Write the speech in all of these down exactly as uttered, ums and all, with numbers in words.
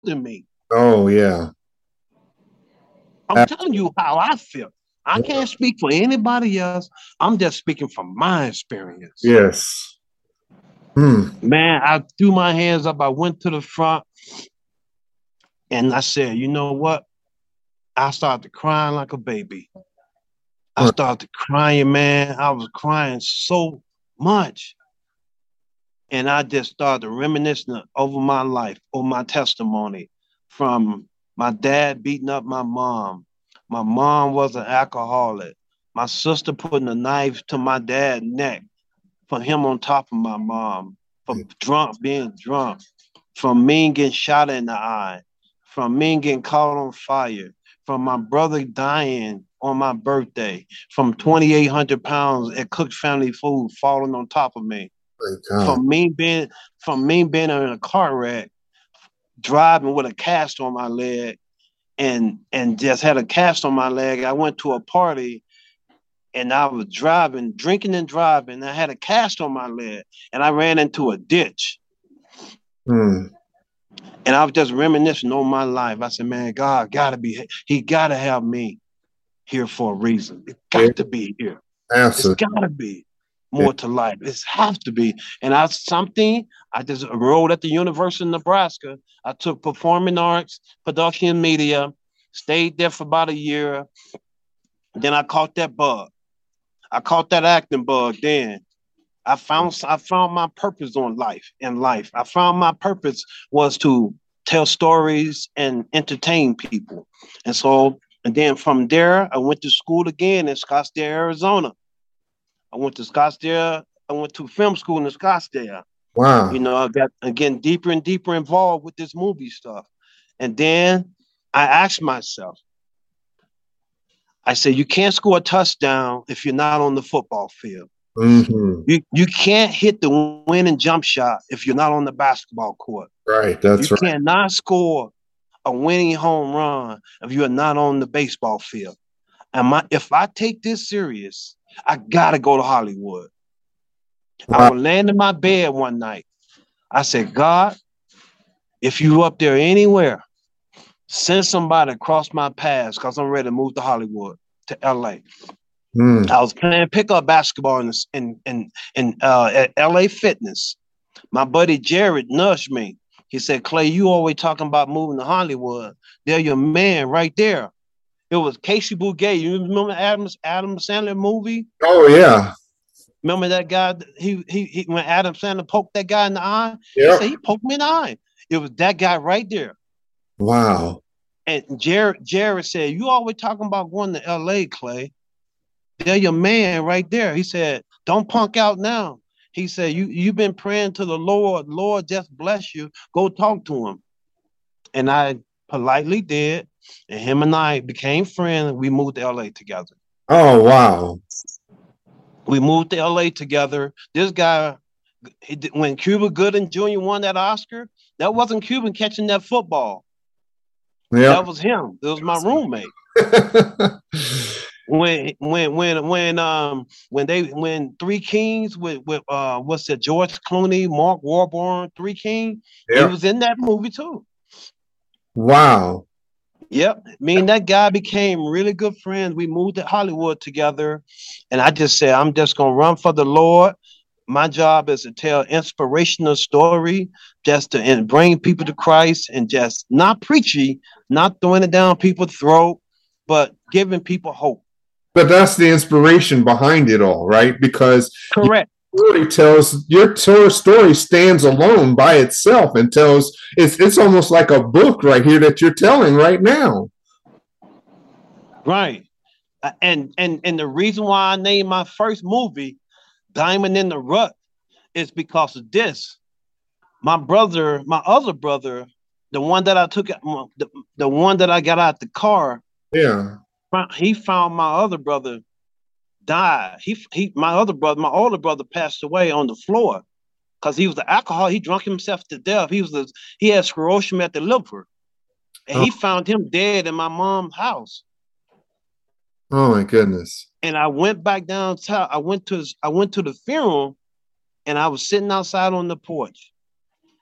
than me. Oh yeah. I'm telling you how I feel. I can't speak for anybody else. I'm just speaking from my experience. Yes. Hmm. Man, I threw my hands up. I went to the front and I said, you know what? I started crying like a baby. I Huh. started crying, man. I was crying so much. And I just started reminiscing over my life, over my testimony from my dad beating up my mom. My mom was an alcoholic. My sister putting a knife to my dad's neck for him on top of my mom, from drunk being drunk, from me getting shot in the eye, from me getting caught on fire, from my brother dying on my birthday, from twenty-eight hundred pounds at Cook Family Food falling on top of me, My God. from me being from me being in a car wreck, driving with a cast on my leg, and and just had a cast on my leg. I went to a party and I was driving, drinking and driving. I had a cast on my leg, and I ran into a ditch. Hmm. And I was just reminiscing on my life. I said, "Man, God gotta be. He gotta have me here for a reason. It Yeah. got to be here. It's Absolutely. gotta be Yeah. more to life. It's have to be." And I something I just enrolled at the University of Nebraska. I took performing arts, production, and media. Stayed there for about a year. Then I caught that bug. I caught that acting bug. Then I found I found my purpose on life in life. I found my purpose was to tell stories and entertain people. And so and then from there I went to school again in Scottsdale, Arizona. I went to Scottsdale. I went to film school in Scottsdale. You Wow. know, I got again deeper and deeper involved with this movie stuff. And then I asked myself, I said, you can't score a touchdown if you're not on the football field. Hmm. You you can't hit the winning jump shot if you're not on the basketball court. Right. You That's right. cannot score a winning home run if you are not on the baseball field. And my if I take this serious, I gotta go to Hollywood. I Wow. would land in my bed one night. I said, God, if you up there anywhere, send somebody across my path because I'm ready to move to Hollywood, to L A. Hmm. I was playing pickup basketball in in in, in uh, at L A Fitness. My buddy Jared nudged me. He said, Clay, you always talking about moving to Hollywood. They're your man right there. It was Casey Bouguet. You remember Adams Adam Sandler movie? Oh yeah. Remember that guy? He, he he when Adam Sandler poked that guy in the eye, he said Yep. he poked me in the eye. It was that guy right there. Wow. And Jared Jared said, you always talking about going to L A, Clay. They're your man right there. He said, don't punk out now. He said, you you've been praying to the Lord. Lord, just bless you. Go talk to him. And I politely did. And him and I became friends. We moved to L A together. Oh wow. We moved to L A together. This guy, he, when Cuba Gooding Junior won that Oscar, that wasn't Cuban catching that football. Yep. That was him. It was my roommate. When when when when um when they when Three Kings with with uh what's it, George Clooney, Mark Warburton, Three King, he Yep. was in that movie too. Wow. Yep. Me and that guy became really good friends. We moved to Hollywood together. And I just said, I'm just gonna run for the Lord. My job is to tell inspirational story, just to and bring people to Christ and just not preachy, not throwing it down people's throat, but giving people hope. But that's the inspiration behind it all, right? Because your Correct. story tells your story stands alone by itself and tells it's it's almost like a book right here that you're telling right now. Right. Uh, And and and the reason why I named my first movie Diamond in the Rut is because of this. My brother, my other brother, the one that I took, the, the one that I got out the car, Yeah. he found my other brother died. He he, my other brother, my older brother passed away on the floor because he was the alcohol. He drunk himself to death. He was the, he had sclerosis at the liver, and Oh, he found him dead in my mom's house. oh my goodness. And I went back downtown. I went to his, I went to the funeral, and I was sitting outside on the porch.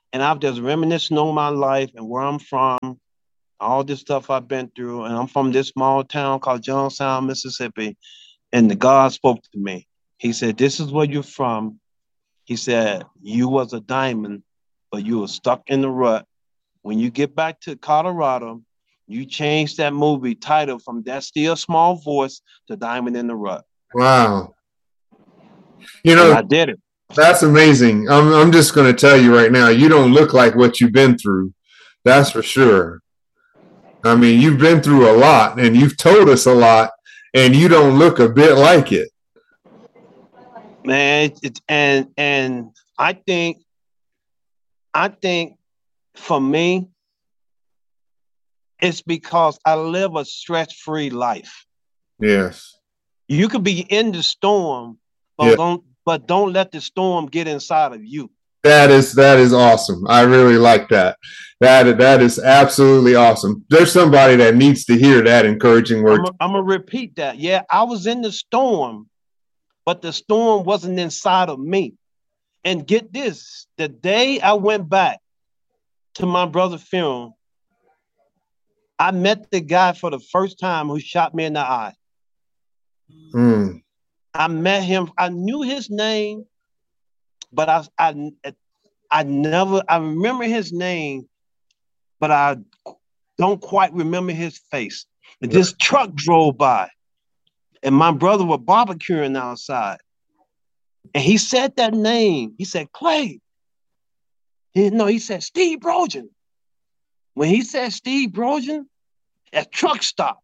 And I'm just reminiscing on my life and where I'm from, all this stuff I've been through. And I'm from this small town called Johnstown, Mississippi. And the God spoke to me. He said, "This is where you're from." He said, "You was a diamond, but you were stuck in the rut. When you get back to Colorado, you change that movie title from That Still Small Voice to Diamond in the Rut." Wow. You And know, I did it. that's amazing. I'm, I'm just going to tell you right now, you don't look like what you've been through. That's for sure. I mean, you've been through a lot and you've told us a lot, and you don't look a bit like it. Man, it's and and I think I think for me, it's because I live a stress-free life. Yes. You could be in the storm, but Yeah. don't but don't let the storm get inside of you. That is that is awesome. I really like that. That that is absolutely awesome. There's somebody that needs to hear that encouraging word. I'm gonna repeat that. Yeah, I was in the storm, but the storm wasn't inside of me. And get this, the day I went back to my brother's funeral, I met the guy for the first time who shot me in the eye. Mm. I met him. I knew his name, but I, I, I never, I remember his name, but I don't quite remember his face. And this truck drove by, and my brother was barbecuing outside. And he said that name. He said, "Clay." He, no, he said, "Steve Brogan." When he said Steve Brogan, that truck stopped.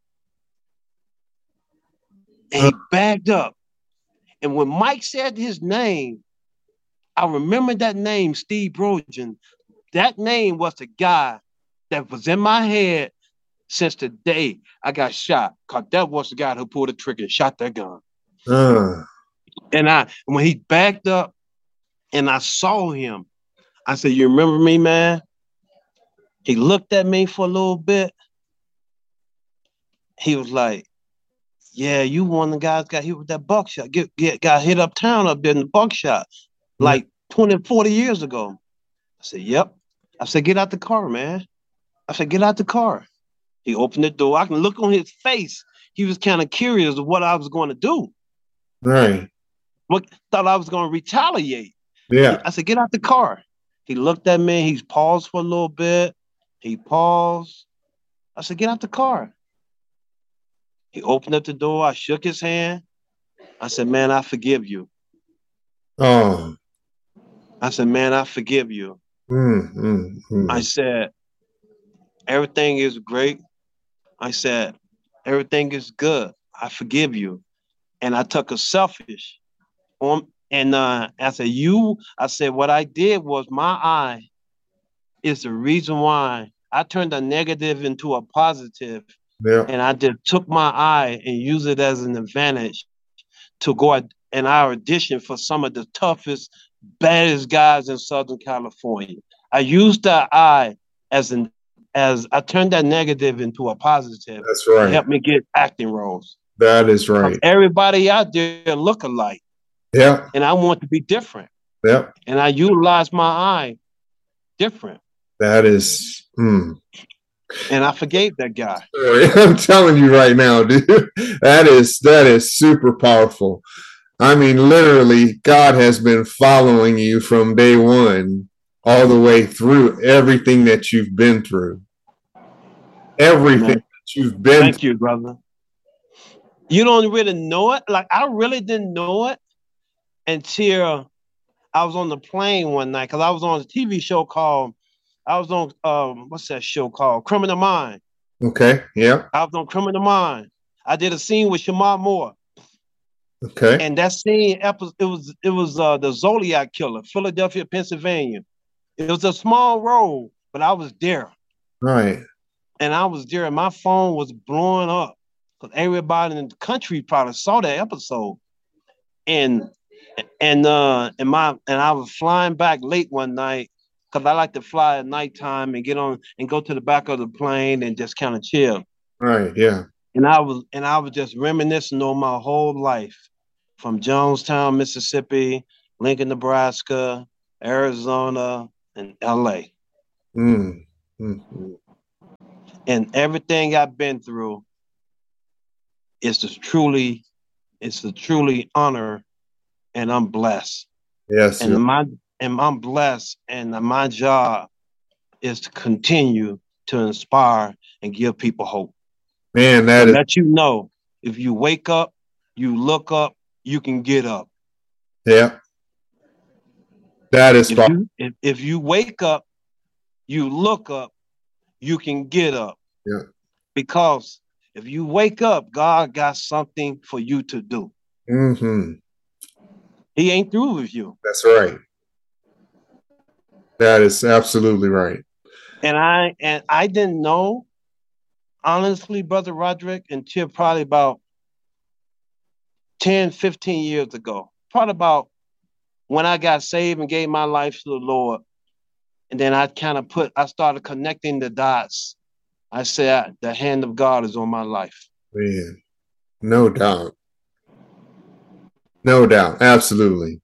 And he backed up. And when Mike said his name, I remember that name, Steve Brogan. That name was the guy that was in my head since the day I got shot. Because that was the guy who pulled the trigger and shot that gun. Uh. And I, when he backed up and I saw him, I said, "You remember me, man?" He looked at me for a little bit. He was like, "Yeah, you one of the guys got hit with that buckshot. Get, get, got hit uptown up there in the buckshot like yeah. twenty, forty years ago." I said, "Yep." I said, "Get out the car, man." I said, "Get out the car." He opened the door. I can look on his face. He was kind of curious of what I was going to do. Right. What thought I was going to retaliate. Yeah. I said, "Get out the car." He looked at me. He paused for a little bit. He paused. I said, "Get out the car." He opened up the door. I shook his hand. I said, "Man, I forgive you." Oh. I said, "Man, I forgive you." Mm, mm, mm. I said, "Everything is great." I said, "Everything is good. I forgive you." And I took a selfish on, and uh, I said, "You," I said, "What I did was my eye is the reason why I turned a negative into a positive. Yeah. And I just took my eye and used it as an advantage to go in our audition for some of the toughest, baddest guys in Southern California. I used that eye as an as I turned that negative into a positive. That's right. To help me get acting roles. That is right. Everybody out there look alike. Yeah. And I want to be different. Yeah. And I utilize my eye different. That is. Hmm. And I forgave that guy. I'm telling you right now, dude. That is that is super powerful. I mean, literally, God has been following you from day one all the way through everything that you've been through. Everything Man. that you've been Thank through. you, brother. You don't really know it. Like, I really didn't know it until I was on the plane one night, because I was on a T V show called, I was on, um, what's that show called? Criminal Mind. Okay, yeah. I was on Criminal Mind. I did a scene with Shamar Moore. Okay. And that scene, it was it was uh, the Zodiac Killer, Philadelphia, Pennsylvania. It was a small role, but I was there. Right. And I was there, and my phone was blowing up because everybody in the country probably saw that episode. And and uh and my and I was flying back late one night, because I like to fly at nighttime and get on and go to the back of the plane and just kind of chill. Right. Yeah. And I was and I was just reminiscing on my whole life, from Jonestown, Mississippi, Lincoln, Nebraska, Arizona, in L A. Mm. Mm-hmm. And everything I've been through is to truly, it's a truly honor, and I'm blessed. Yes, And my and I'm blessed, and my job is to continue to inspire and give people hope. man, To that is, let you know, if you wake up, you look up, you can get up. yeah, that is If powerful. you if, if you wake up, you look up, you can get up. Yeah. Because if you wake up, God got something for you to do. Mm-hmm. He ain't through with you. That's right. That is absolutely right. And I and I didn't know, honestly, Brother Roderick, until probably about ten, fifteen years ago. Probably about when I got saved and gave my life to the Lord. And then I kind of put, I started connecting the dots. I said, the hand of God is on my life. Man, no doubt. No doubt. Absolutely.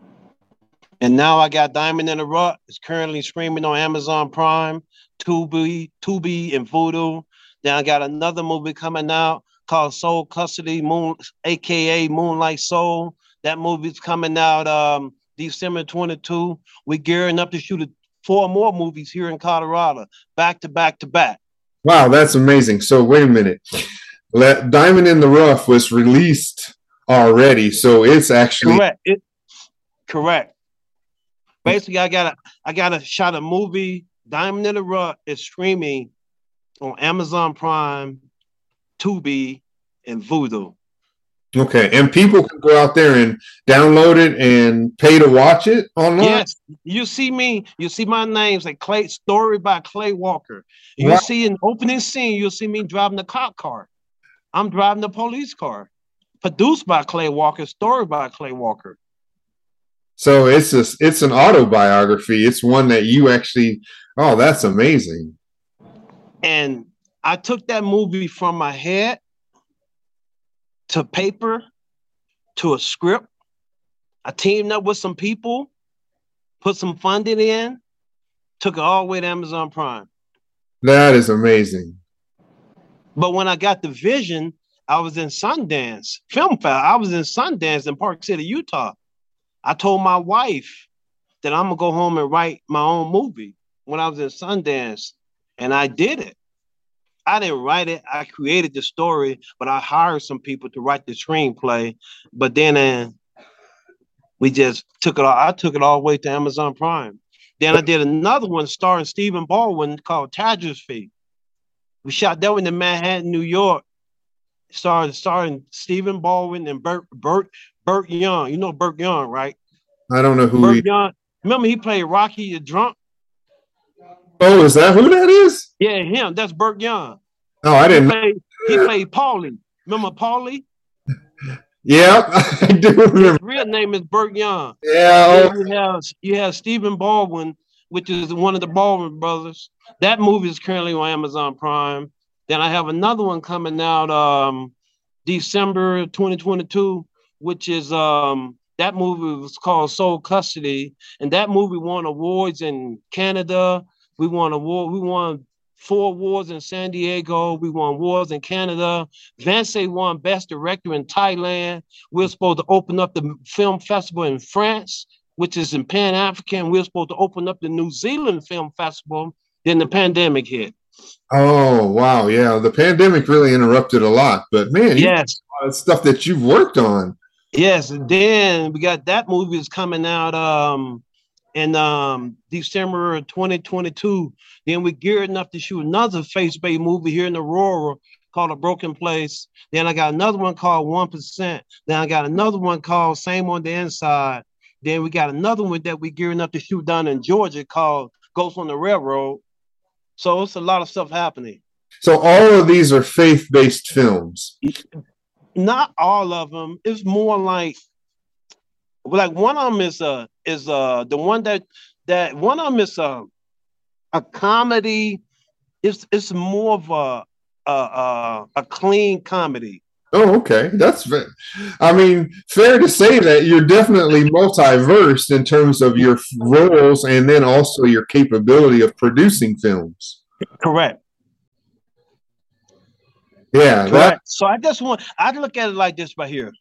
And now I got Diamond in the Rough. It's currently streaming on Amazon Prime, Tubi, Tubi, and Vudu. Then I got another movie coming out called Soul Custody, Moon, aka Moonlight Soul. That movie's coming out um, December twenty-second. We're gearing up to shoot a, four more movies here in Colorado, back to back to back. Wow, that's amazing. So wait a minute. Let, Diamond in the Rough was released already, so it's actually correct. It, correct. Basically, I got a I got a shot a movie. Diamond in the Rough is streaming on Amazon Prime, Tubi, and Vudu. okay. And people can go out there and download it and pay to watch it online. Yes, you see me. You see my name's like Clay. Story by Clay Walker. You Wow. see in opening scene, you'll see me driving the cop car. I'm driving the police car. Produced by Clay Walker. Story by Clay Walker. So it's a, it's an autobiography. It's one that you actually. Oh, that's amazing. And I took that movie from my head to paper to a script. I teamed up with some people, put some funding in, took it all the way to Amazon Prime. That is amazing. But when I got the vision, I was in Sundance Film Festival. I was in Sundance in Park City, Utah. I told my wife that I'm gonna go home and write my own movie when I was in Sundance, and I did it. I didn't write it. I created the story, but I hired some people to write the screenplay. But then uh, we just took it all. I took it all the way to Amazon Prime. Then I did another one starring Stephen Baldwin called Tadger's Fee. We shot that one in Manhattan, New York. Starring, starring Stephen Baldwin and Burt, Burt, Burt Young. You know Burt Young, right? I don't know who Burt he. Young. Remember he played Rocky the Drunk? Oh, is that who that is? Yeah, him. That's Burt Young. Oh, I didn't. He played, he played Paulie. Remember Paulie? Yeah, I do remember. His real name is Burt Young. Yeah. Then you have you have Stephen Baldwin, which is one of the Baldwin brothers. That movie is currently on Amazon Prime. Then I have another one coming out um, December twenty twenty-two, which is um, that movie was called Soul Custody, and that movie won awards in Canada. We won award. We won four awards in San Diego. We won awards in Canada. Vance won Best Director in Thailand. We're supposed to open up the film festival in France, which is in Pan African. We're supposed to open up the New Zealand Film Festival. Then the pandemic hit. Oh, wow. Yeah. The pandemic really interrupted a lot, but man, you yes, a lot of stuff that you've worked on. Yes. And then we got that movie is coming out um, in um, December twenty twenty-two. Then we're gearing up to shoot another faith-based movie here in Aurora called A Broken Place. Then I got another one called one percent. Then I got another one called Same on the Inside. Then we got another one that we're gearing up to shoot down in Georgia called Ghost on the Railroad. So it's a lot of stuff happening. So all of these are faith-based films. Not all of them. It's more like, like one of them is uh is uh the one that that one of them is a a comedy. It's it's more of a a a, a clean comedy. Oh, okay. That's fair. I mean, fair to say that you're definitely multiverse in terms of your roles and then also your capability of producing films. Correct. Yeah, that Correct. So I just want I look at it like this right here.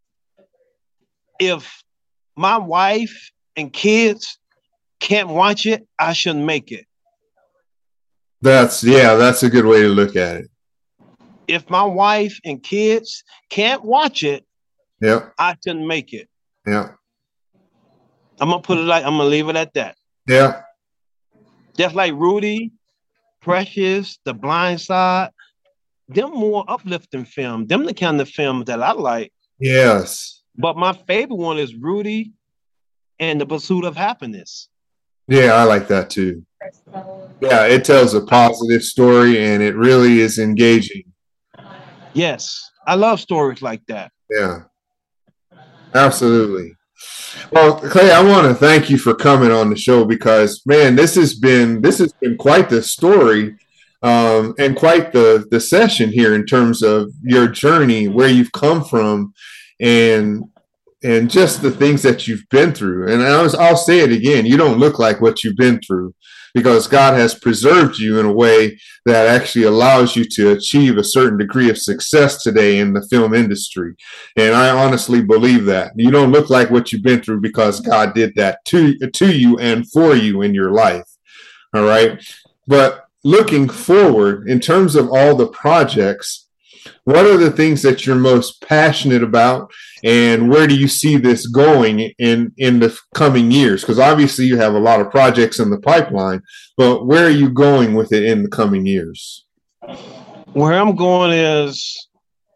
If my wife and kids can't watch it, I shouldn't make it. that's yeah, that's a good way to look at it. If my wife and kids can't watch it, Yeah, I shouldn't make it. yeah, I'm gonna put it like I'm gonna leave it at that. yeah. Just like Rudy, Precious, The Blind Side, them more uplifting film. Them the kind of films that I like. Yes. But my favorite one is Rudy and The Pursuit of Happiness. Yeah, I like that too. Yeah, it tells a positive story and it really is engaging. Yes, I love stories like that. Yeah, absolutely. Well, Clay, I want to thank you for coming on the show because, man, this has been this has been quite the story um, and quite the the session here in terms of your journey, where you've come from, and and just the things that you've been through. And I was, I'll say it again: you don't look like what you've been through because God has preserved you in a way that actually allows you to achieve a certain degree of success today in the film industry. And I honestly believe that you don't look like what you've been through because God did that to to you and for you in your life. All right, but looking forward in terms of all the projects, what are the things that you're most passionate about, and where do you see this going in in the coming years? Because obviously you have a lot of projects in the pipeline, but where are you going with it in the coming years? Where I'm going is,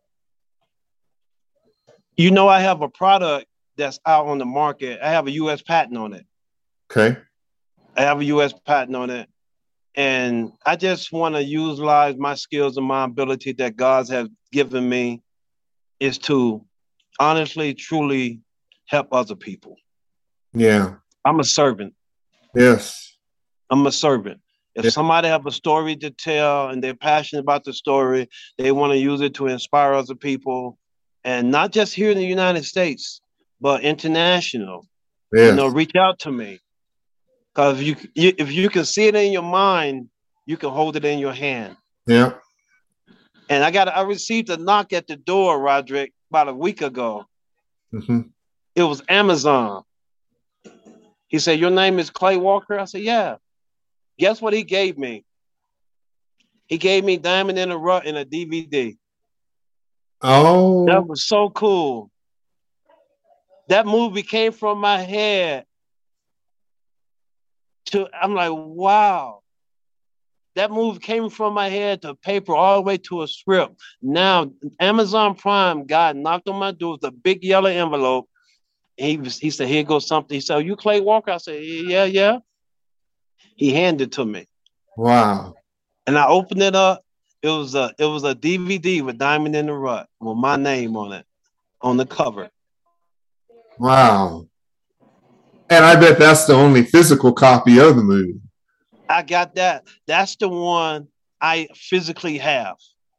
you know, I have a product that's out on the market. I have a U S patent on it. Okay. I have a U S patent on it. And I just want to utilize my skills and my ability that God has given me is to honestly, truly help other people. Yeah. I'm a servant. Yes. I'm a servant. If Yeah. somebody have a story to tell and they're passionate about the story, they want to use it to inspire other people, and not just here in the United States, but international. You know, Yes. reach out to me because if you, you if you can see it in your mind, you can hold it in your hand. Yeah. And I got I received a knock at the door, Roderick, about a week ago. Mm-hmm. It was Amazon. He said, "Your name is Clay Walker?" I said, "Yeah." Guess what he gave me? He gave me Diamond in the Rut in a D V D. Oh. That was so cool. That movie came from my head to, I'm like, wow. That movie came from my head to paper all the way to a script. Now, Amazon Prime guy knocked on my door with a big yellow envelope. He was, he said, "Here goes something." He said, "Are you Clay Walker?" I said, "Yeah, yeah." He handed it to me. Wow. And I opened it up. It was a it was a D V D with Diamond in the Rut with my name on it on the cover. Wow. And I bet that's the only physical copy of the movie. I got that. That's the one I physically have.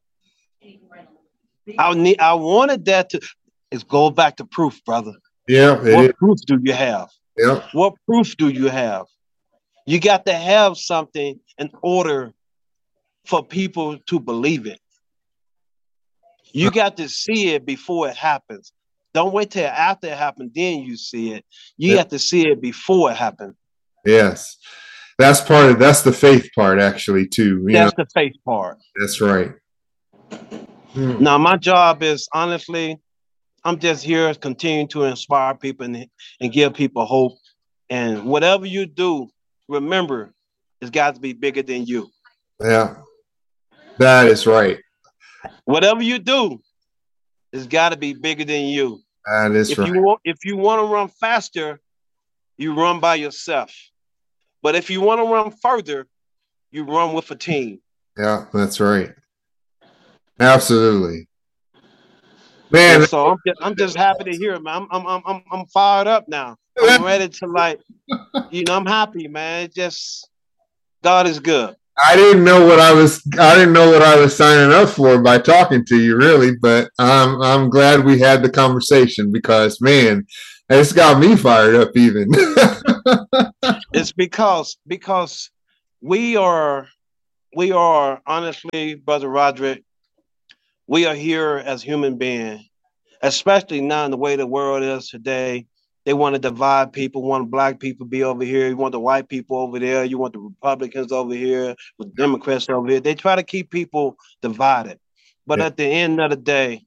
I need. I wanted that to. It's go back to proof, brother. Yeah, it What is. proof do you have? Yeah. What proof do you have? You got to have something in order for people to believe it. You got to see it before it happens. Don't wait till after it happened, then you see it. You Yeah. have to see it before it happened. Yes. That's part of that's the faith part actually too. You That's know, the faith part. that's right. Hmm. Now, my job is honestly, I'm just here continuing to inspire people and, and give people hope. And whatever you do, remember, it's got to be bigger than you. Yeah. That is right. Whatever you do, it's got to be bigger than you. That is If right. you want, if you want to run faster, you run by yourself. But if you want to run further, you run with a team. Yeah, that's right. Absolutely. Man, And so I'm just, I'm just happy to hear it, man. I'm, I'm, I'm, I'm fired up now. I'm ready to, like, you know, I'm happy, man. It just, God is good. I didn't know what I was. I didn't know what I was signing up for by talking to you, really. But I'm I'm glad we had the conversation because, man, it's got me fired up. Even It's because because we are we are honestly, Brother Roderick, we are here as human beings, especially now in the way the world is today. They want to divide people, want black people to be over here, you want the white people over there, you want the Republicans over here, with Democrats over here. They try to keep people divided. But yeah, at the end of the day,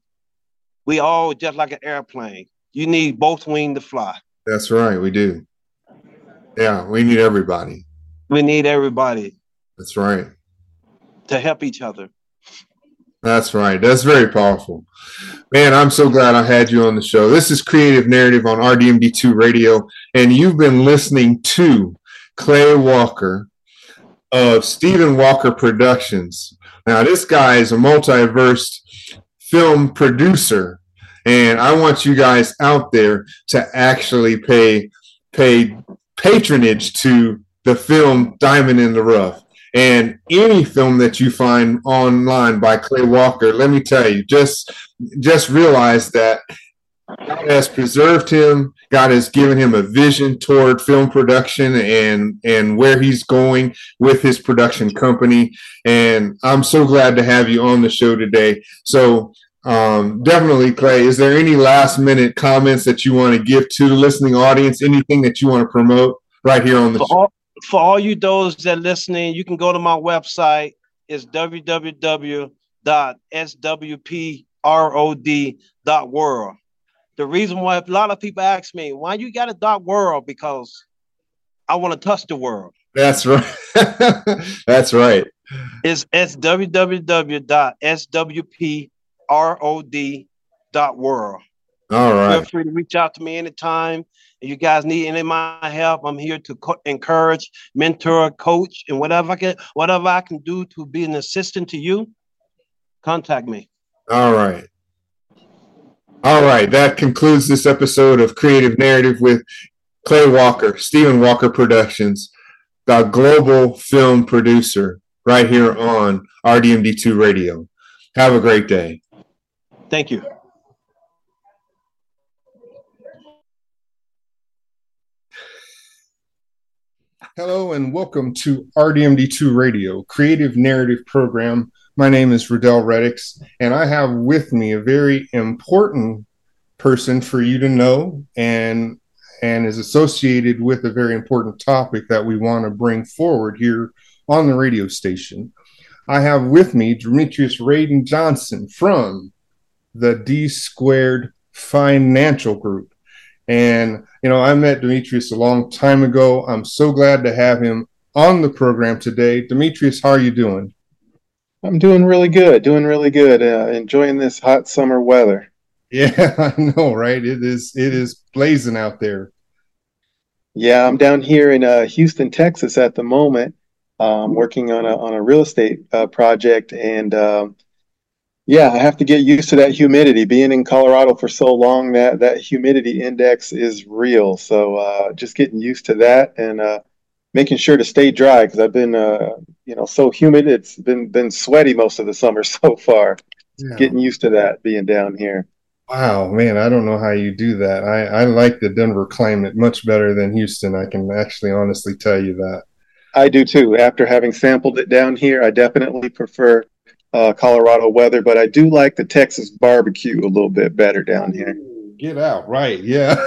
we all just like an airplane. You need both wings to fly. that's right. We do. Yeah, we need everybody. We need everybody That's right. to help each other. That's right. That's very powerful. Man, I'm so glad I had you on the show. This is Creative Narrative on R D M D two Radio, and you've been listening to Clay Walker of Stephen Walker Productions. Now, this guy is a multiverse film producer, and I want you guys out there to actually pay pay patronage to the film Diamond in the Rough. And any film that you find online by Clay Walker, let me tell you, just just realize that God has preserved him. God has given him a vision toward film production and and where he's going with his production company. And I'm so glad to have you on the show today. So um, definitely, Clay, is there any last minute comments that you want to give to the listening audience? Anything that you want to promote right here on the For show? all, for all you those that are listening, you can go to my website. It's w w w dot s w p rod dot world. The reason why a lot of people ask me, why you got a dot world? Because I want to touch the world. That's right. That's right. It's, it's w w w dot s w p rod dot world. All right. Feel free to reach out to me anytime. If you guys need any of my help, I'm here to co- encourage, mentor, coach, and whatever I can, whatever I can do to be an assistant to you, contact me. All right. All right. That concludes this episode of Creative Narrative with Clay Walker, Stephen Walker Productions, the global film producer, right here on R D M D two Radio. Have a great day. Thank you. Hello and welcome to R D M D two Radio, Creative Narrative Program. My name is Riddell Reddix, and I have with me a very important person for you to know and and is associated with a very important topic that we want to bring forward here on the radio station. I have with me Demetrius Radin Johnson from the D Squared Financial Group. And, you know, I met Demetrius a long time ago. I'm so glad to have him on the program today. Demetrius, how are you doing? I'm doing really good, doing really good. Uh, enjoying this hot summer weather. Yeah, I know, right? It is it is blazing out there. Yeah, I'm down here in uh, Houston, Texas at the moment, um, working on a on a real estate uh, project, and um, yeah, I have to get used to that humidity. Being in Colorado for so long, that that humidity index is real. So uh, just getting used to that and uh, making sure to stay dry because I've been, uh, you know, so humid. It's been been sweaty most of the summer so far. Yeah. Getting used to that being down here. Wow, man, I don't know how you do that. I, I like the Denver climate much better than Houston. I can actually honestly tell you that. I do too. After having sampled it down here, I definitely prefer uh, Colorado weather, but I do like the Texas barbecue a little bit better down here. Get out, right? Yeah.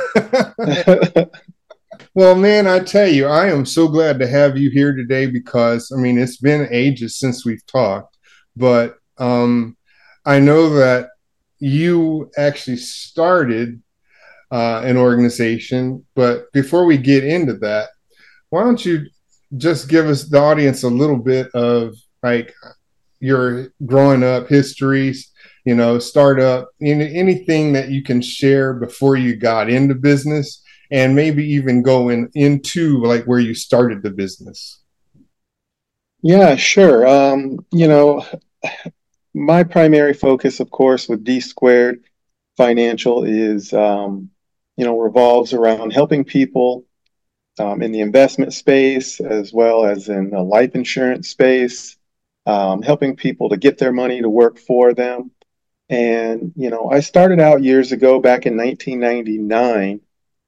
Well, man, I tell you, I am so glad to have you here today because, I mean, it's been ages since we've talked, but um, I know that you actually started uh, an organization. But before we get into that, why don't you just give us, the audience, a little bit of like your growing up histories, you know, startup, any, anything that you can share before you got into business, and maybe even going into like where you started the business. Yeah, sure. Um, you know, my primary focus, of course, with D Squared Financial is, um, you know, revolves around helping people um, in the investment space as well as in the life insurance space, um, helping people to get their money to work for them. And, you know, I started out years ago back in nineteen ninety-nine,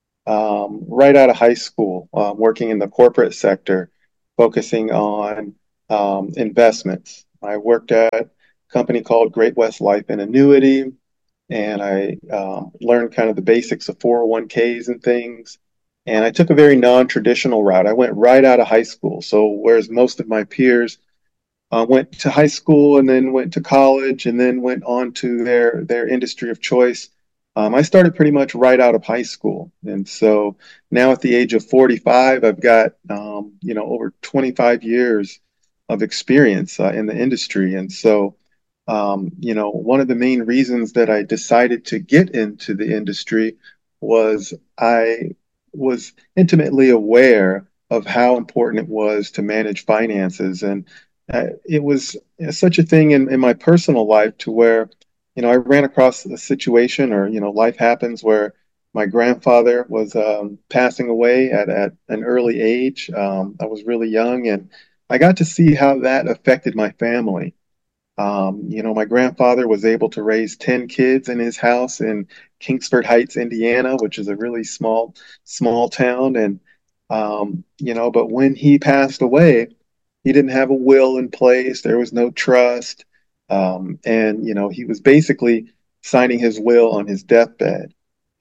um, right out of high school, um, working in the corporate sector, focusing on um, investments. I worked at a company called Great West Life and Annuity, and I um, learned kind of the basics of four oh one k's and things. And I took a very non-traditional route. I went right out of high school. So whereas most of my peers uh, went to high school and then went to college and then went on to their their industry of choice, um, I started pretty much right out of high school. And so now at the age of forty-five, I've got um, you know over twenty-five years of experience uh, in the industry. And so um, you know, one of the main reasons that I decided to get into the industry was I was intimately aware of how important it was to manage finances. And uh, it was such a thing in, in my personal life to where, you know, I ran across a situation or, you know, life happens where my grandfather was um, passing away at, at an early age. Um, I was really young and I got to see how that affected my family. Um, you know, my grandfather was able to raise ten kids in his house in Kingsford Heights, Indiana, which is a really small, small town. And, um, you know, but when he passed away, he didn't have a will in place. There was no trust. Um, and, you know, he was basically signing his will on his deathbed.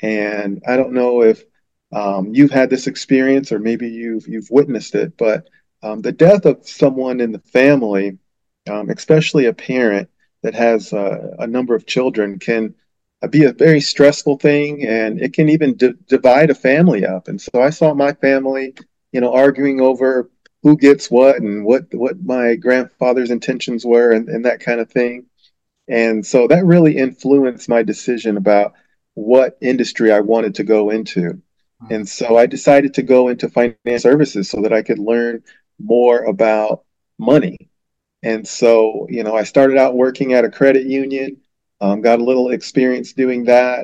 And I don't know if um, you've had this experience or maybe you've, you've witnessed it, but um, the death of someone in the family, um, especially a parent that has uh, a number of children, can uh, be a very stressful thing, and it can even d- divide a family up. And so I saw my family, you know, arguing over who gets what and what what my grandfather's intentions were, and, and that kind of thing. And so that really influenced my decision about what industry I wanted to go into. And so I decided to go into finance services so that I could learn more about money. And so, you know, I started out working at a credit union, um, got a little experience doing that.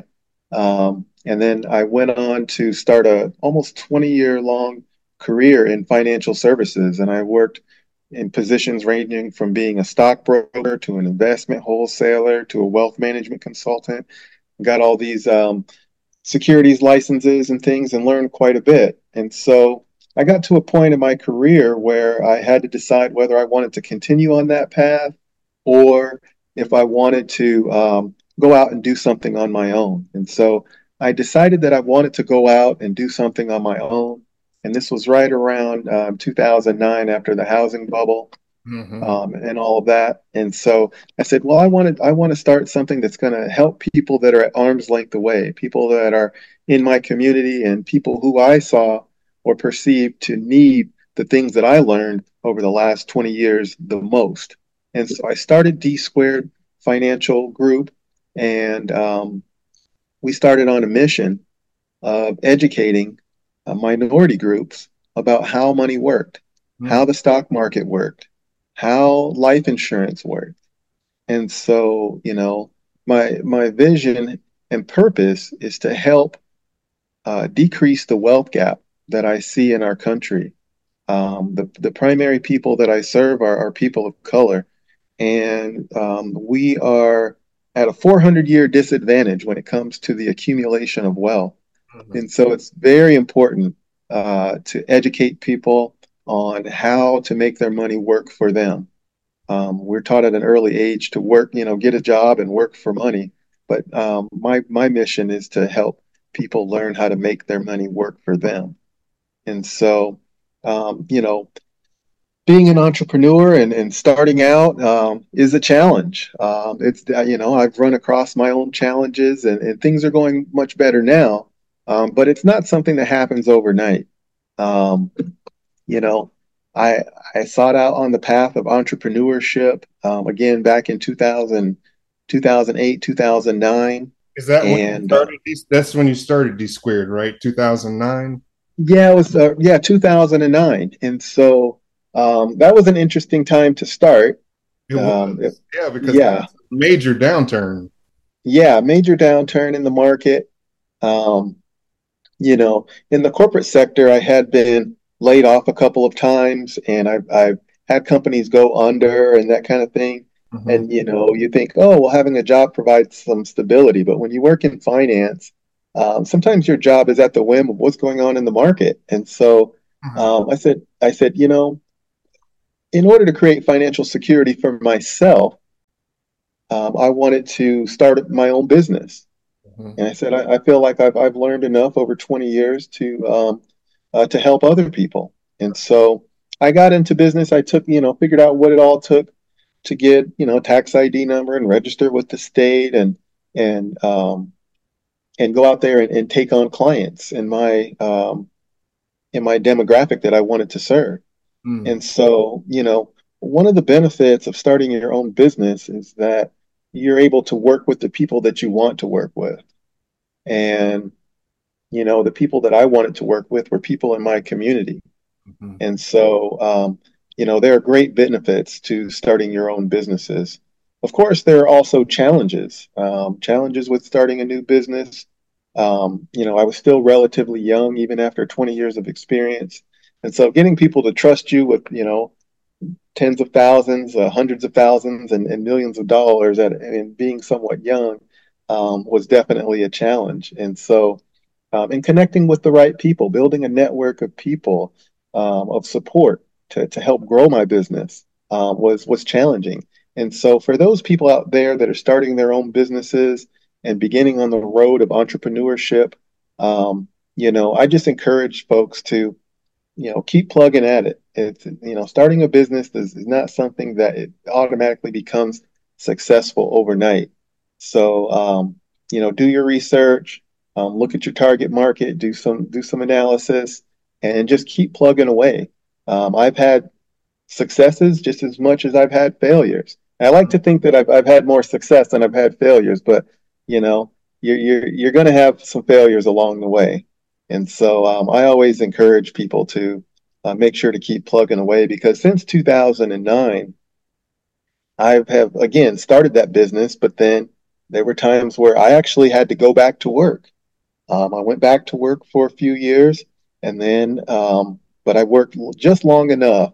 Um, and then I went on to start a almost twenty year long career in financial services. And I worked in positions ranging from being a stockbroker to an investment wholesaler to a wealth management consultant. Got all these um, securities licenses and things and learned quite a bit. And so I got to a point in my career where I had to decide whether I wanted to continue on that path or if I wanted to um, go out and do something on my own. And so I decided that I wanted to go out and do something on my own. And this was right around um, two thousand nine after the housing bubble. Mm-hmm. Um, and all of that. And so I said, well, I wanted, I want to start something that's going to help people that are at arm's length away, people that are in my community and people who I saw or perceived to need the things that I learned over the last twenty years the most. And so I started D Squared Financial Group, and um, we started on a mission of educating uh, minority groups about how money worked, Mm-hmm. how the stock market worked, how life insurance worked. And so, you know, my my vision and purpose is to help uh, decrease the wealth gap that I see in our country. Um, the the primary people that I serve are, are people of color, and um, we are at a four hundred year disadvantage when it comes to the accumulation of wealth. Mm-hmm. And so it's very important uh, to educate people on how to make their money work for them. Um, we're taught at an early age to work, you know, get a job and work for money. But um, my my mission is to help people learn how to make their money work for them. And so, um, you know, being an entrepreneur and, and starting out um, is a challenge. Um, it's, uh, you know, I've run across my own challenges and, and things are going much better now. Um, but it's not something that happens overnight. Um, you know, I I sought out on the path of entrepreneurship um, again back in two thousand, two thousand eight, two thousand nine. Is that when you And uh, started? D- That's when you started D Squared, right? two thousand nine. yeah, it was uh, yeah, two thousand nine. And so um, that was an interesting time to start. It Um, it- was, yeah, because that yeah, was a major downturn. yeah, major downturn in the market. Um, you know, in the corporate sector, I had been laid off a couple of times, and I've, I've had companies go under and that kind of thing. Mm-hmm. And, you know, you think, oh, well, having a job provides some stability. But when you work in finance, um, sometimes your job is at the whim of what's going on in the market. And so Mm-hmm. um, I said, I said, you know, in order to create financial security for myself, um, I wanted to start my own business. Mm-hmm. And I said, I, I feel like I've, I've learned enough over twenty years to um, uh, to help other people. And so I got into business. I took, you know, figured out what it all took to get, you know, tax I D number and register with the state and and um, and go out there and, and take on clients in my um, in my demographic that I wanted to serve. Mm-hmm. And so, you know, one of the benefits of starting your own business is that you're able to work with the people that you want to work with. And, you know, the people that I wanted to work with were people in my community. Mm-hmm. And so, um, you know, there are great benefits to starting your own businesses. Of course, there are also challenges, um, challenges with starting a new business. Um, you know, I was still relatively young, even after twenty years of experience. And so getting people to trust you with, you know, tens of thousands, uh, hundreds of thousands, and, and millions of dollars at, and being somewhat young um, was definitely a challenge. And so, um, and connecting with the right people, building a network of people um, of support to, to help grow my business um, was was challenging. And so, for those people out there that are starting their own businesses and beginning on the road of entrepreneurship, um, you know, I just encourage folks to you know, keep plugging at it. It's, you know, starting a business is, is not something that it automatically becomes successful overnight. So, um, you know, do your research, um, look at your target market, do some do some analysis, and just keep plugging away. Um, I've had successes just as much as I've had failures. And I like to think that I've I've had more success than I've had failures, but you know, you're you're you're going to have some failures along the way. And so um, I always encourage people to uh, make sure to keep plugging away because since two thousand nine, I have again started that business, but then there were times where I actually had to go back to work. Um, I went back to work for a few years, and then, um, but I worked just long enough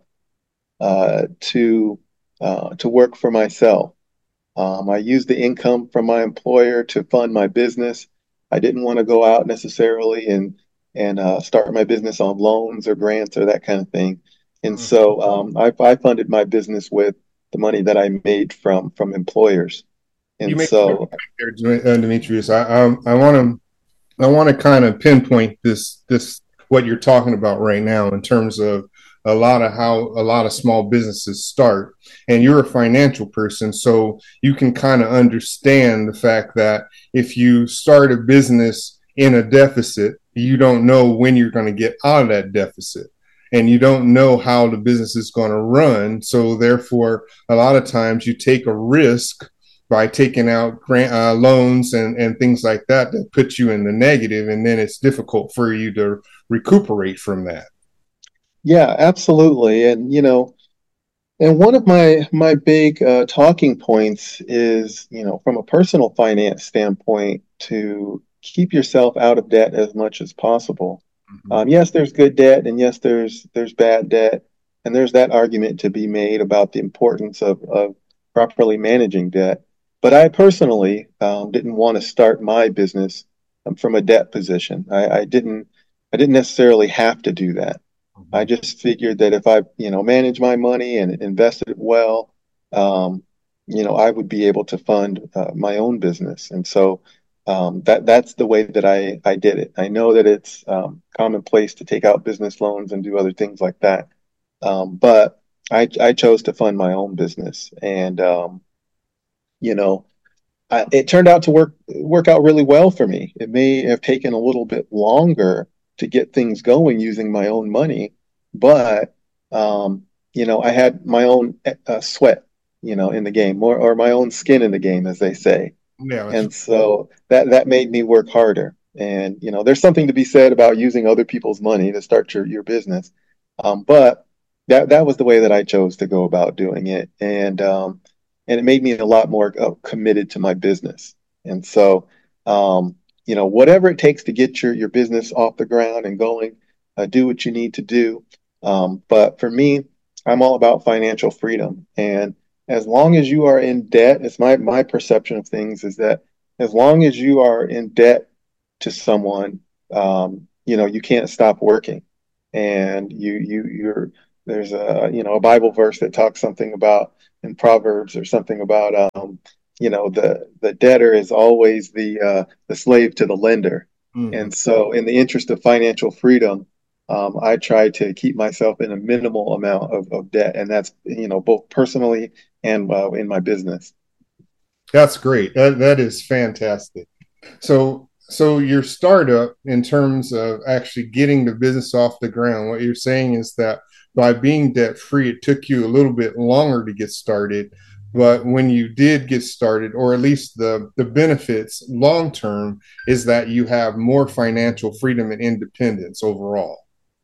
uh, to uh, to work for myself. Um, I used the income from my employer to fund my business. I didn't want to go out necessarily and and uh, start my business on loans or grants or that kind of thing. And Mm-hmm. so um, I, I funded my business with the money that I made from from employers. You And make a good so, point there, uh, Demetrius. I um, I want to I want to kind of pinpoint this this what you're talking about right now in terms of a lot of how a lot of small businesses start. And you're a financial person, so you can kind of understand the fact that if you start a business in a deficit, you don't know when you're going to get out of that deficit. And you don't know how the business is going to run. So therefore, a lot of times you take a risk by taking out grant uh, loans and, and things like that that put you in the negative, and then it's difficult for you to recuperate from that. yeah, absolutely. And you know, and one of my my big uh, talking points is, you know, from a personal finance standpoint, to keep yourself out of debt as much as possible. Mm-hmm. Um, yes, there's good debt, and yes, there's there's bad debt, and there's that argument to be made about the importance of of properly managing debt. But I personally um, didn't want to start my business um, from a debt position. I, I didn't I didn't necessarily have to do that. I Mm-hmm. just figured that if I, you know, manage my money and invested it well, um, you know, I would be able to fund uh, my own business. And so um, that that's the way that I I did it. I know that it's um, commonplace to take out business loans and do other things like that, um, but I I chose to fund my own business, and um, you know, I, it turned out to work work out really well for me. It may have taken a little bit longer to get things going using my own money, but um, you know, I had my own uh, sweat, you know, in the game, or or my own skin in the game, as they say. Yeah, that's And so that that made me work harder. And you know, there's something to be said about using other people's money to start your your business. Um, but that that was the way that I chose to go about doing it, and um, and it made me a lot more uh, committed to my business. And so, um, you know, whatever it takes to get your, your business off the ground and going, uh, do what you need to do. Um, but for me, I'm all about financial freedom. And as long as you are in debt, it's my, my perception of things is that as long as you are in debt to someone, um, you know, you can't stop working. And you, you, you're, there's a, you know, a Bible verse that talks something about in Proverbs or something about, um, you know, the, the debtor is always the, uh, the slave to the lender. Mhm. And so in the interest of financial freedom, um, I try to keep myself in a minimal amount of, of debt. And that's, you know, both personally and uh, in my business. That's great. That, that is fantastic. So, so your startup, in terms of actually getting the business off the ground, what you're saying is that by being debt free, it took you a little bit longer to get started. But when you did get started, or at least the, the benefits long term, is that you have more financial freedom and independence overall.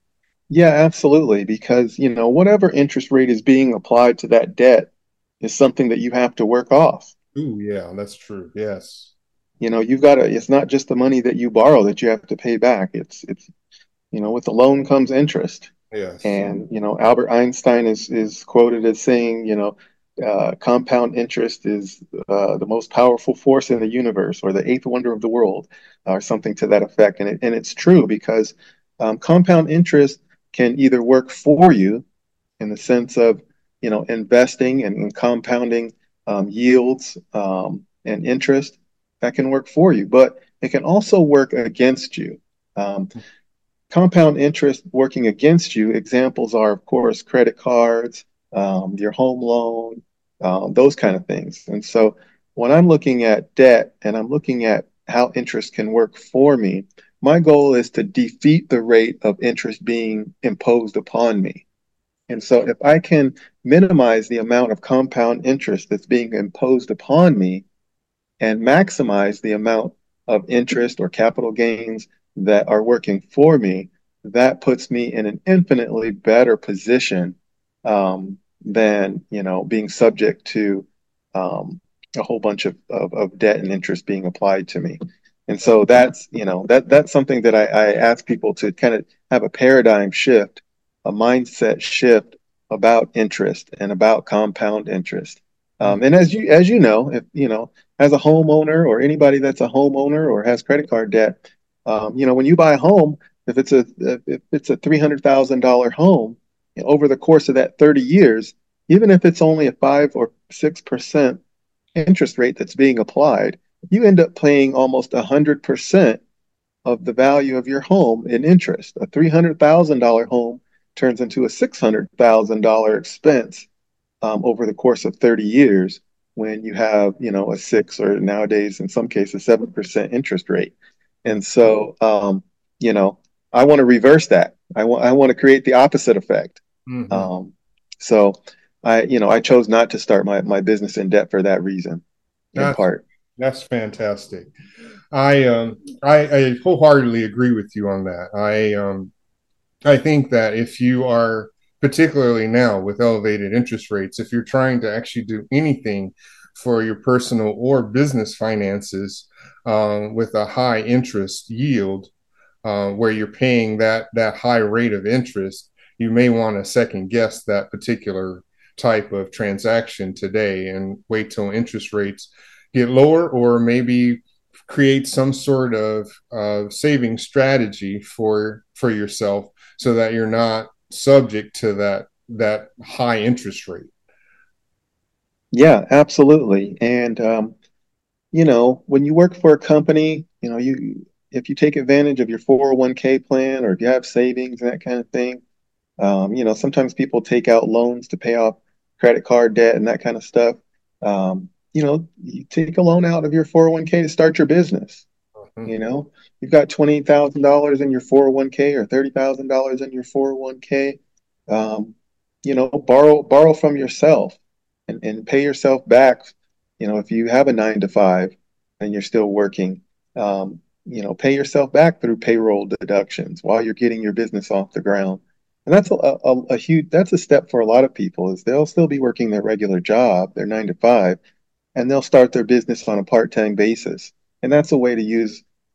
Yeah, absolutely. Because, you know, whatever interest rate is being applied to that debt is something that you have to work off. Ooh, yeah, that's true. Yes. You know, you've got to, it's not just the money that you borrow that you have to pay back. It's, it's, you know, with the loan comes interest. Yes. And, you know, Albert Einstein is, is quoted as saying, you know, uh, compound interest is uh, the most powerful force in the universe or the eighth wonder of the world or something to that effect. And, it, and it's true because um, compound interest can either work for you in the sense of, you know, investing and, and compounding um, yields um, and interest that can work for you, but it can also work against you. Um, compound interest working against you, examples are, of course, credit cards, um, your home loan, um, those kind of things. And so when I'm looking at debt and I'm looking at how interest can work for me, my goal is to defeat the rate of interest being imposed upon me. And so if I can minimize the amount of compound interest that's being imposed upon me and maximize the amount of interest or capital gains that are working for me, that puts me in an infinitely better position um, than, you know, being subject to um, a whole bunch of, of, of debt and interest being applied to me. And so that's, you know, that that's something that I, I ask people to kind of have a paradigm shift, a mindset shift about interest and about compound interest. Um, and as you as you know, if you know, as a homeowner or anybody that's a homeowner or has credit card debt, um, you know, when you buy a home, if it's a if it's a three hundred thousand dollar home, you know, over the course of that thirty years, even if it's only a five or six percent interest rate that's being applied, you end up paying almost a hundred percent of the value of your home in interest. A three hundred thousand dollar home turns into a six hundred thousand dollar expense um, over the course of thirty years when you have, you know, a six or nowadays in some cases seven percent interest rate. And so, um, you know, I want to reverse that. I want I want to create the opposite effect. Mm-hmm. Um, so I, you know, I chose not to start my, my business in debt for that reason, in That's part. that's fantastic. I um I, I wholeheartedly agree with you on that. I um I think that if you are, particularly now with elevated interest rates, if you're trying to actually do anything for your personal or business finances um, with a high interest yield, uh, where you're paying that that high rate of interest, you may want to second guess that particular type of transaction today and wait till interest rates get lower, or maybe create some sort of uh, saving strategy for for yourself so that you're not subject to that that high interest rate. Yeah, absolutely. And um, you know, when you work for a company, you know, you if you take advantage of your four oh one k plan or if you have savings and that kind of thing, um, you know, sometimes people take out loans to pay off credit card debt and that kind of stuff. Um, you know, you take a loan out of your four oh one k to start your business. Mhm. You know, you've got twenty thousand dollars in your four oh one k or thirty thousand dollars in your four oh one k. Um, you know, borrow borrow from yourself and, and pay yourself back. You know, if you have a nine to five and you're still working, um, you know, pay yourself back through payroll deductions while you're getting your business off the ground. And that's a, a, a huge, that's a step for a lot of people is they'll still be working their regular job, their nine to five, and they'll start their business on a part-time basis. And that's a way to use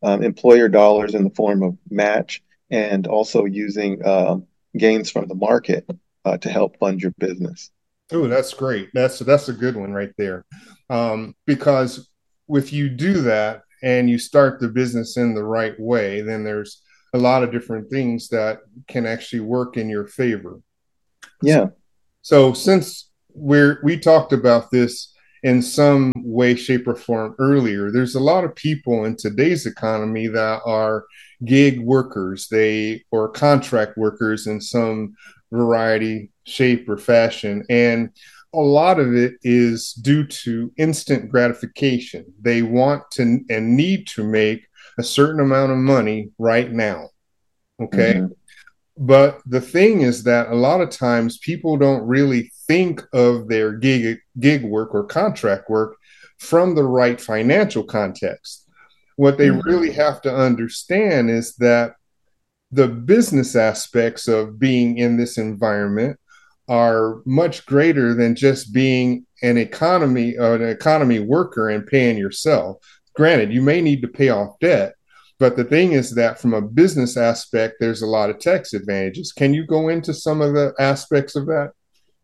um, employer dollars in the form of match, and also using um, gains from the market uh, to help fund your business. Oh, that's great. That's that's a good one right there. Um, because if you do that and you start the business in the right way, then there's a lot of different things that can actually work in your favor. Yeah. So since we're we talked about this in some way, shape, or form earlier, there's a lot of people in today's economy that are gig workers, they or contract workers in some variety, shape, or fashion. And a lot of it is due to instant gratification. They want to and need to make a certain amount of money right now. Okay. Mm-hmm. But the thing is that a lot of times people don't really think of their gig gig work or contract work from the right financial context. What they Mm-hmm. really have to understand is that the business aspects of being in this environment are much greater than just being an economy uh, an economy worker and paying yourself. Granted, you may need to pay off debt, but the thing is that from a business aspect, there's a lot of tax advantages. Can you go into some of the aspects of that?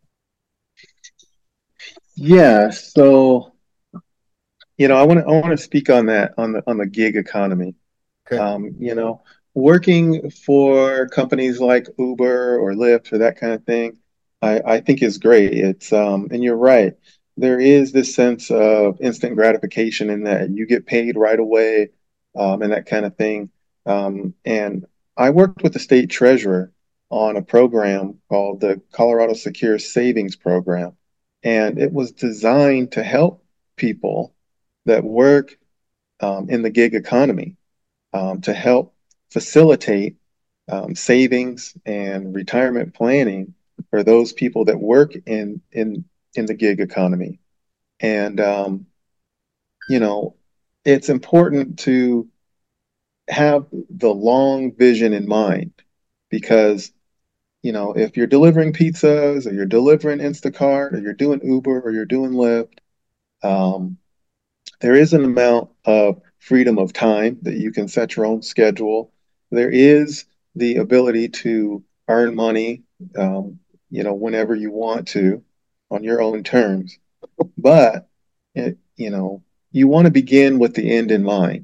Yeah. So, you know, I want to I want to speak on that on the on the gig economy. Okay. Um, you know, working for companies like Uber or Lyft or that kind of thing, I, I think is great. It's um, and you're right. There is this sense of instant gratification in that you get paid right away, um, and that kind of thing. Um, and I worked with the state treasurer on a program called the Colorado Secure Savings Program, and it was designed to help people that work um, in the gig economy um, to help facilitate um, savings and retirement planning for those people that work in in in the gig economy. And um, you know, it's important to have the long vision in mind because you know if you're delivering pizzas or you're delivering Instacart or you're doing Uber or you're doing Lyft, um, there is an amount of freedom of time that you can set your own schedule. There is the ability to earn money, um, you know, whenever you want to on your own terms. But, it, you know, you want to begin with the end in mind.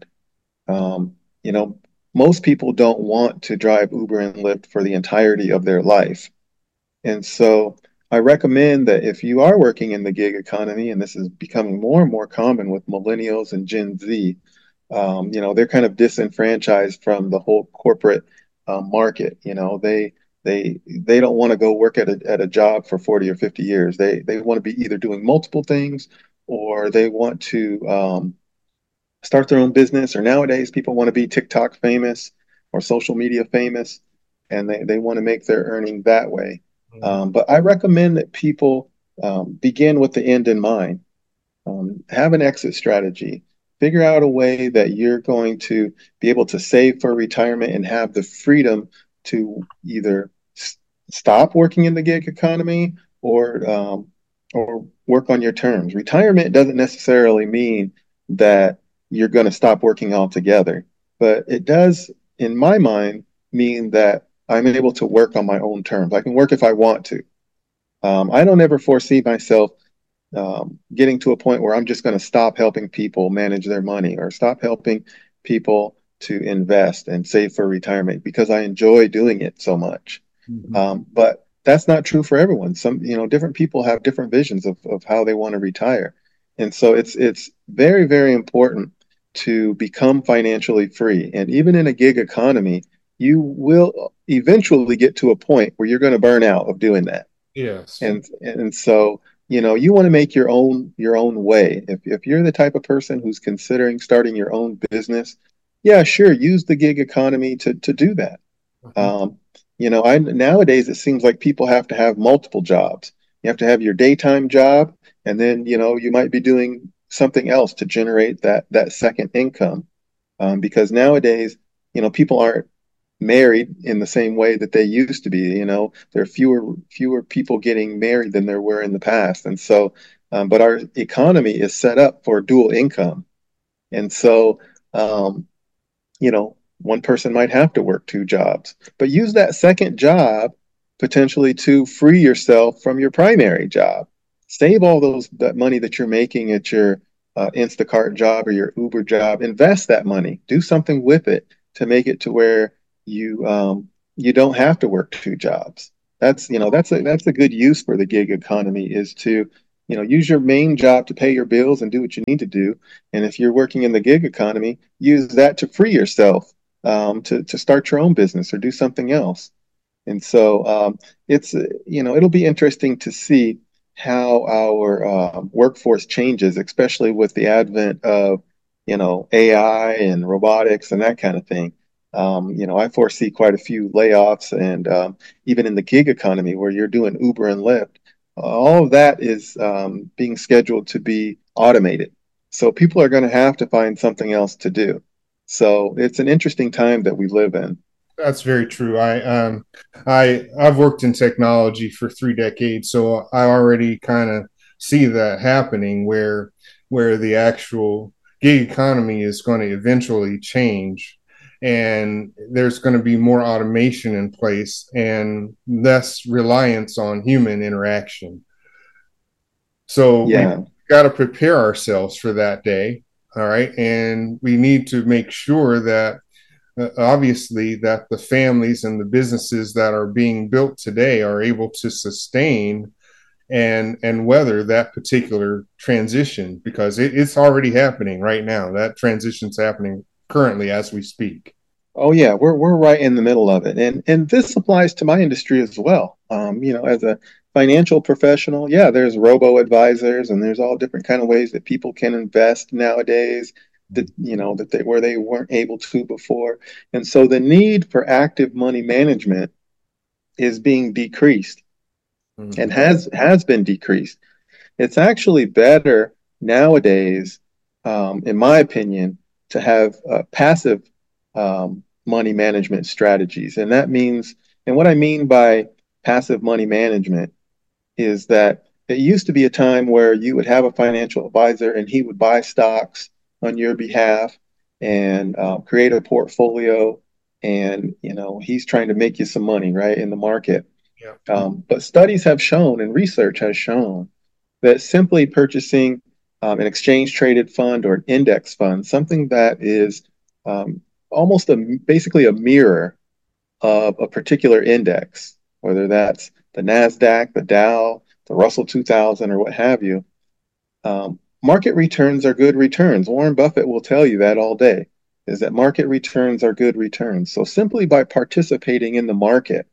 Um, you know, most people don't want to drive Uber and Lyft for the entirety of their life. And so I recommend that if you are working in the gig economy, and this is becoming more and more common with millennials and Gen Z, um, you know, they're kind of disenfranchised from the whole corporate um, market. You know, they they they don't want to go work at a at a job for forty or fifty years. They they want to be either doing multiple things or they want to um, start their own business. Or nowadays, people want to be TikTok famous or social media famous, and they, they want to make their earning that way. Um, but I recommend that people um, begin with the end in mind. Um, have an exit strategy. Figure out a way that you're going to be able to save for retirement and have the freedom to either s- stop working in the gig economy or um, or work on your terms. Retirement doesn't necessarily mean that you're going to stop working altogether, but it does, in my mind, mean that I'm able to work on my own terms. I can work if I want to. Um, I don't ever foresee myself um, getting to a point where I'm just going to stop helping people manage their money or stop helping people to invest and save for retirement because I enjoy doing it so much. Mhm. Um, but that's not true for everyone. Some, you know, different people have different visions of, of how they want to retire. And so it's it's very, very important to become financially free. And even in a gig economy, you will eventually get to a point where you're going to burn out of doing that. Yes. And and so, you know, you want to make your own your own way. If if you're the type of person who's considering starting your own business, yeah, sure, use the gig economy to to do that. Mhm. Um, you know, I nowadays it seems like people have to have multiple jobs. You have to have your daytime job, and then, you know, you might be doing something else to generate that that second income. Um, because nowadays, you know, people aren't married in the same way that they used to be. You know, there are fewer fewer people getting married than there were in the past, and so, um, but our economy is set up for dual income, and so, um, you know, one person might have to work two jobs, but use that second job potentially to free yourself from your primary job. Save all those that money that you're making at your uh, Instacart job or your Uber job. Invest that money. Do something with it to make it to where you um, you don't have to work two jobs. That's you know that's a that's a good use for the gig economy is to you know use your main job to pay your bills and do what you need to do. And if you're working in the gig economy, use that to free yourself um, to to start your own business or do something else. And so um, it's uh, you know it'll be interesting to see how our uh, workforce changes, especially with the advent of you know A I and robotics and that kind of thing. Um, you know, I foresee quite a few layoffs, and um, even in the gig economy where you're doing Uber and Lyft, uh, all of that is um, being scheduled to be automated. So people are going to have to find something else to do. So it's an interesting time that we live in. That's very true. I um I I've worked in technology for three decades, so I already kind of see that happening where where the actual gig economy is going to eventually change, and there's going to be more automation in place and less reliance on human interaction. So we've Yeah. got to prepare ourselves for that day. All right. And we need to make sure that uh, obviously that the families and the businesses that are being built today are able to sustain and and weather that particular transition because it, it's already happening right now. That transition's happening currently as we speak. Oh yeah, we're we're right in the middle of it, and and this applies to my industry as well. Um, you know, as a financial professional, yeah, there's robo advisors, and there's all different kind of ways that people can invest nowadays. That you know that they where they weren't able to before, and so the need for active money management is being decreased and Mm-hmm. has has been decreased. It's actually better nowadays, um, in my opinion, to have uh, passive um, money management strategies. And that means, and what I mean by passive money management is that it used to be a time where you would have a financial advisor and he would buy stocks on your behalf and uh, create a portfolio. And, you know, he's trying to make you some money, right, in the market. Yeah. Um, but studies have shown and research has shown that simply purchasing um, an exchange traded fund or an index fund, something that is um, almost a basically a mirror of a particular index, whether that's the NASDAQ, the Dow, the Russell two thousand, or what have you, um, market returns are good returns. Warren Buffett will tell you that all day, is that market returns are good returns. So simply by participating in the market,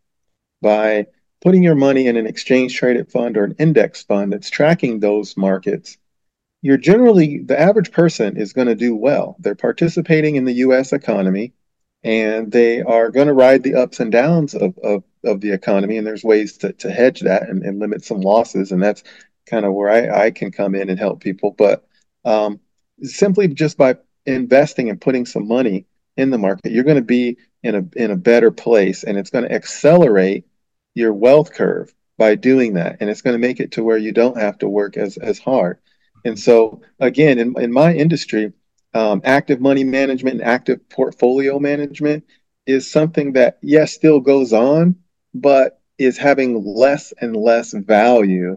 by putting your money in an exchange traded fund or an index fund that's tracking those markets, you're generally, the average person is going to do well. They're participating in the U S economy and they are going to ride the ups and downs of, of, of the economy. And there's ways to, to hedge that and, and limit some losses. And that's kind of where I, I can come in and help people. But um, simply just by investing and putting some money in the market, you're going to be in a in a better place, and it's going to accelerate your wealth curve by doing that, and it's going to make it to where you don't have to work as as hard. And so, again, in in my industry, um, active money management and active portfolio management is something that yes still goes on, but is having less and less value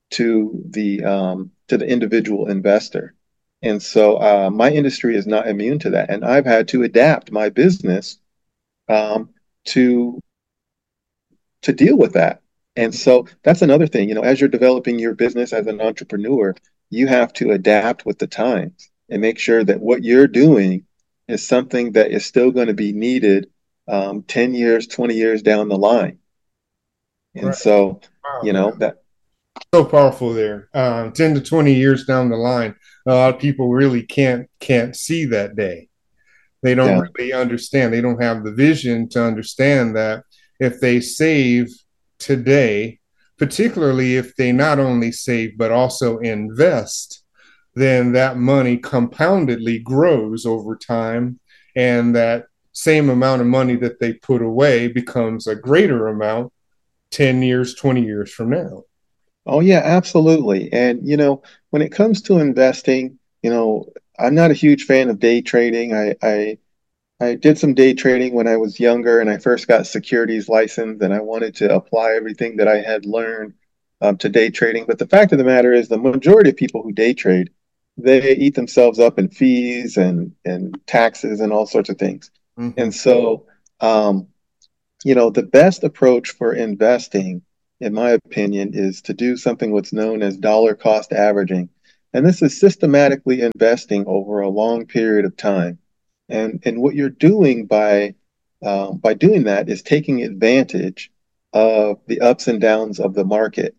to the um, to the individual investor. And so uh, my industry is not immune to that. And I've had to adapt my business um, to to deal with that. And so that's another thing, you know, as you're developing your business as an entrepreneur, you have to adapt with the times and make sure that what you're doing is something that is still going to be needed um, ten years, twenty years down the line. And Right. so, Wow. you know, that So powerful there. Um, ten to twenty years down the line, a lot of people really can't can't see that day. They don't yeah. really understand. They don't have the vision to understand that if they save today, particularly if they not only save but also invest, then that money compoundedly grows over time, and that same amount of money that they put away becomes a greater amount ten years, twenty years from now. Oh yeah, absolutely. And you know, when it comes to investing, you know, I'm not a huge fan of day trading. I I I did some day trading when I was younger and I first got securities license and I wanted to apply everything that I had learned um, to day trading. But the fact of the matter is the majority of people who day trade, they eat themselves up in fees and, and taxes and all sorts of things. Mm-hmm. And so, um, you know, the best approach for investing, in my opinion, is to do something what's known as dollar cost averaging. And this is systematically investing over a long period of time. And and what you're doing by um, by doing that is taking advantage of the ups and downs of the market.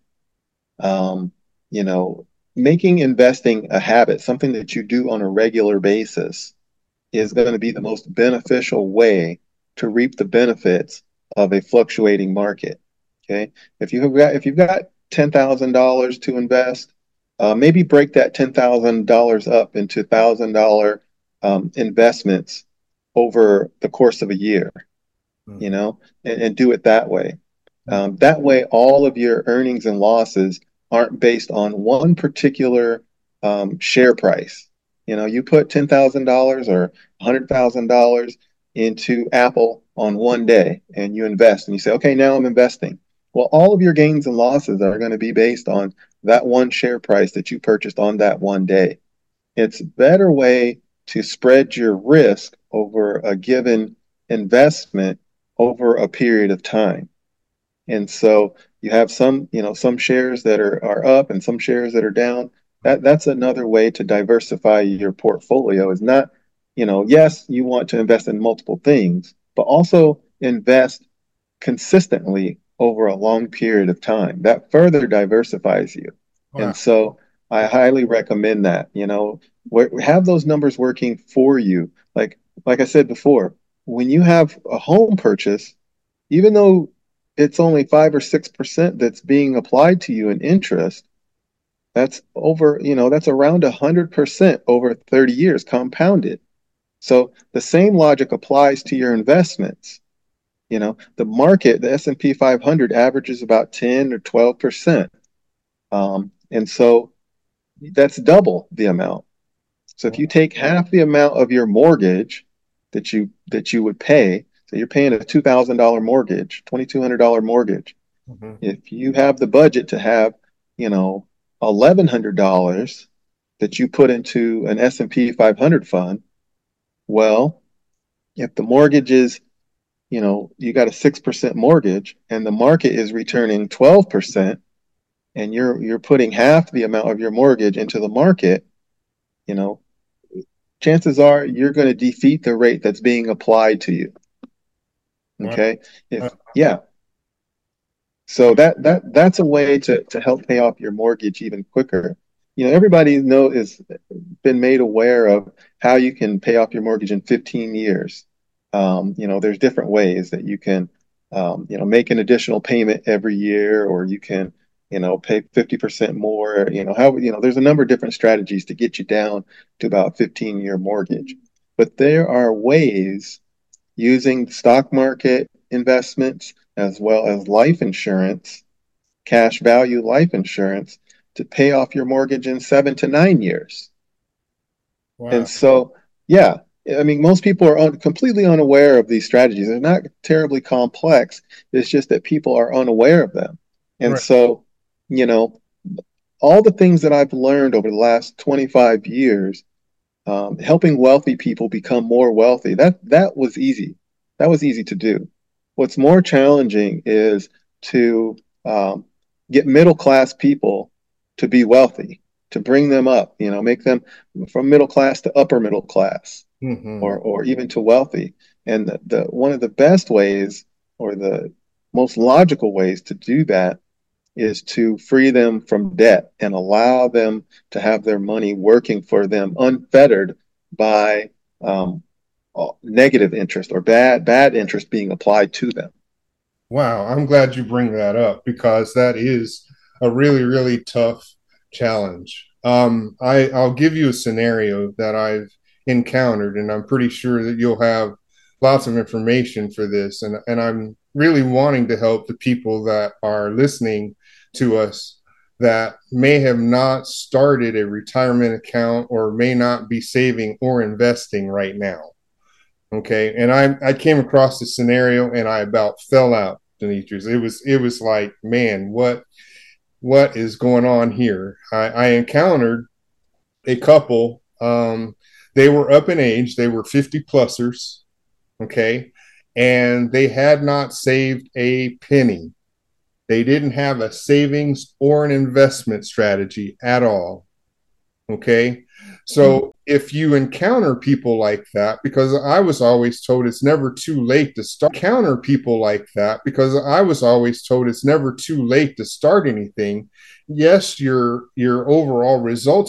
Um, you know, making investing a habit, something that you do on a regular basis, is going to be the most beneficial way to reap the benefits of a fluctuating market. Okay, if you've got if you've got ten thousand dollars to invest, uh, maybe break that ten thousand dollars up into thousand dollar um, investments over the course of a year. Mm-hmm. You know, and, and do it that way. Um, that way, all of your earnings and losses aren't based on one particular um, share price. You know, you put ten thousand dollars or one hundred thousand dollars into Apple on one day and you invest and you say, okay, now I'm investing. Well, all of your gains and losses are going to be based on that one share price that you purchased on that one day. It's a better way to spread your risk over a given investment over a period of time. And so you have some, you know, some shares that are, are up and some shares that are down. That that's another way to diversify your portfolio. Is not, you know, yes, you want to invest in multiple things, but also invest consistently over a long period of time. That further diversifies you. Wow. And so I highly recommend that, you know, where, have those numbers working for you. Like like I said before, when you have a home purchase, even though it's only five or six percent that's being applied to you in interest, that's over, you know, that's around a hundred percent over thirty years compounded. So the same logic applies to your investments. You know, the market, the S and P five hundred averages about ten or twelve percent. Um, and so that's double the amount. So if you take half the amount of your mortgage that you that you would pay, so you're paying a two thousand dollars mortgage, twenty-two hundred dollars mortgage. Mm-hmm. If you have the budget to have, you know, eleven hundred dollars that you put into an S and P five hundred fund, well, if the mortgage is, you know, you got a six percent mortgage and the market is returning twelve percent and you're you're putting half the amount of your mortgage into the market, you know, chances are you're going to defeat the rate that's being applied to you. Okay. If yeah. So that that that's a way to to help pay off your mortgage even quicker. You know, everybody know is been made aware of how you can pay off your mortgage in fifteen years. Um, you know, there's different ways that you can, um, you know, make an additional payment every year, or you can, you know, pay fifty percent more. You know, how, you know, there's a number of different strategies to get you down to about fifteen year mortgage. But there are ways using stock market investments as well as life insurance, cash value life insurance, to pay off your mortgage in seven to nine years. Wow. And so, yeah, I mean, most people are un- completely unaware of these strategies. They're not terribly complex. It's just that people are unaware of them. And Right. so, you know, all the things that I've learned over the last twenty-five years, um, helping wealthy people become more wealthy, that that was easy. That was easy to do. What's more challenging is to um, get middle class people to be wealthy, to bring them up, you know, make them from middle class to upper middle class, Mm-hmm. or or even to wealthy. And the, the one of the best ways, or the most logical ways to do that, is to free them from debt and allow them to have their money working for them unfettered by um, negative interest or bad bad interest being applied to them. Wow, I'm glad you bring that up because that is a really, really tough challenge. Um, I, I'll give you a scenario that I've encountered, and I'm pretty sure that you'll have lots of information for this. And, and I'm really wanting to help the people that are listening to us that may have not started a retirement account or may not be saving or investing right now. Okay. And I, I came across this scenario and I about fell out, Demetrius. It was, it was like, man, what, what is going on here? I, I encountered a couple. Um, they were up in age. They were fifty plusers. Okay. And they had not saved a penny. They didn't have a savings or an investment strategy at all. Okay. So if you encounter people like that, because I was always told it's never too late to start, counter people like that, because I was always told it's never too late to start anything. Yes, your your overall results